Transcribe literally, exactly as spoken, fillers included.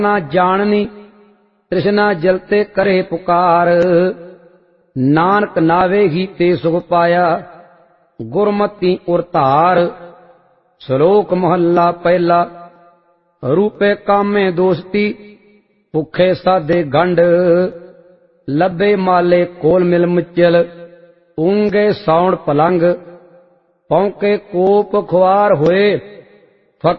ना जाननी तृष्णा जलते करे पुकार। नानक नावे ही ते सुख पाया गुरमति उरतार। श्लोक महला पहला। रूपे कामे दोस्ती भुखे साधे गंड। लबे माले कोल मिल मुचल ऊंगे सौण पलंग। पौंके कोप खुआर होए